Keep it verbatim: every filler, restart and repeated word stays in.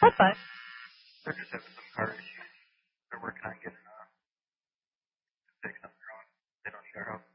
That's fine. They're just having some car issues. They're working on getting uh, fixed on their own. They don't need our help.